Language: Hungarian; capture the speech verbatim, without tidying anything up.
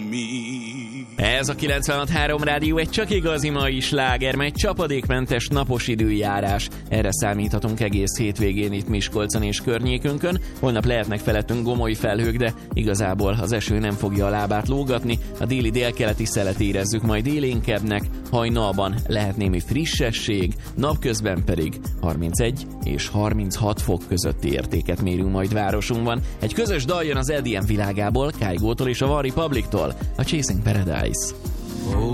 Ez a kilencvenhat három rádió egy csak igazi mai sláger, egy csapadékmentes napos időjárás. Erre számíthatunk egész hétvégén itt Miskolcon és környékünkön. Holnap lehetnek felettünk gomoly felhők, de igazából az eső nem fogja a lábát lógatni. A déli délkeleti szelet érezzük majd élénkebbnek, hajnalban lehet némi frissesség, napközben pedig harmincegy és harminchat fok közötti értéket mérünk majd városunkban. Egy közös dal jön az é dé em világából, Kygo-tól és a One Republic-tól, a Chasing Paradise.